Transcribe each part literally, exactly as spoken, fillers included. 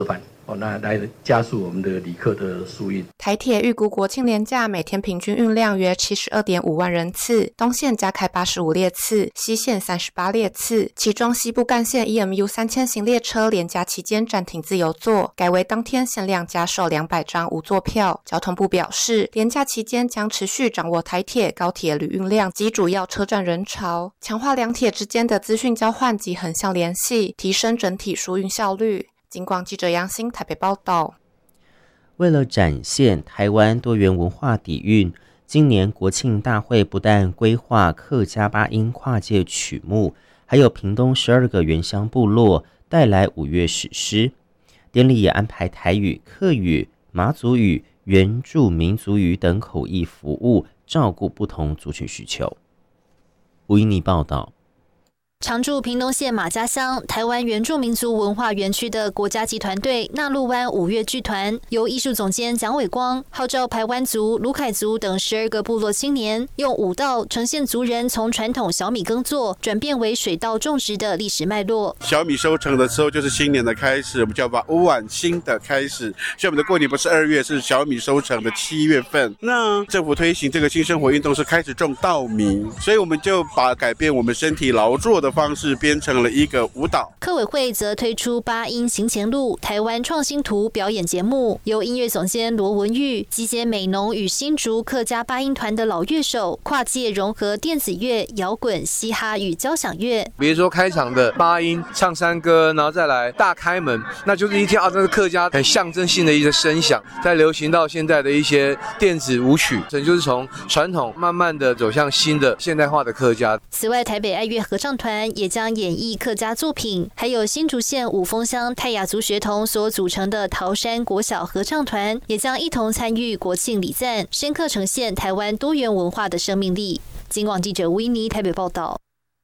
哦，那来加速我们的旅客的疏运。 台铁预估国庆连假每天平均运量约 七十二点五万人次，东线加开八十五列次，西线三十八列次，其中西部干线 E M U 三千型列车连假期间暂停自由座，改为当天限量加售两百张无座票。交通部表示，连假期间将持续掌握台铁、高铁旅运量及主要车站人潮，强化两铁之间的资讯交换及横向联系，提升整体疏运效率。警广记者杨欣台北报道。 为了展现台湾多元文化底蕴，今年国庆大会不但规划客家八音跨界曲目，还有屏东十二个原乡部落带来五月史诗。典礼也安排台语、客语、马祖语、原住民族语等口译服务，照顾不同族群需求。吴依妮报道。 常驻屏东县马家乡台湾原住民族文化园区的国家级团队纳鹿湾五月剧团，由艺术总监蒋伟光号召排湾族、鲁凯族等十二个部落青年，用舞蹈呈现族人从传统小米耕作转变为水稻种植的历史脉络。 小米收成的时候就是新年的开始，我们叫把乌晚新的开始。所以我们的过年不是二月，是小米收成的七月份。那政府推行这个新生活运动是开始种稻米，所以我们就把改变我们身体劳作的方式编成了一个舞蹈。 客委会则推出八音行前路台湾创新图表演节目，由音乐总监罗文玉集结美浓与新竹客家八音团的老乐手，跨界融合电子乐、摇滚、嘻哈与交响乐。 比如说开场的八音唱山歌，然后再来大开门，那就是一听啊，这是客家很象征性的一些声响，再流行到现在的一些电子舞曲，这就是从传统慢慢的走向新的现代化的客家。 此外，台北爱乐合唱团也将演绎客家作品，还有新竹县五峰乡泰雅族学童所组成的桃山国小合唱团，也将一同参与国庆礼赞，深刻呈现台湾多元文化的生命力。警广记者吴依妮台北报道。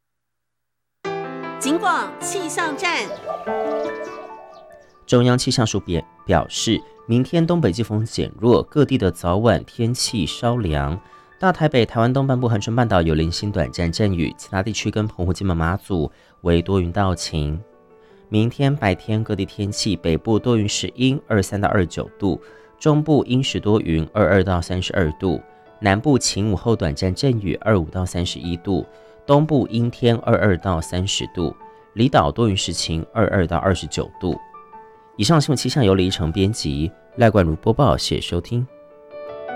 警广气象站， 中央气象署表示，明天东北季风减弱，各地的早晚天气稍凉。大台北、台湾东半部、恒春半岛有零星短暂阵雨，其他地区跟澎湖、金门、马祖为多云到晴。明天白天各地天气，北部多云时阴，二十三到二十九度；中部阴时多云，二十二到三十二度；南部晴午后短暂阵雨，二十五到三十一度；东部阴天，二十二到三十度；离岛多云时晴，二十二到二十九度。以上新闻气象由李一成编辑，赖冠如播报，谢谢收听。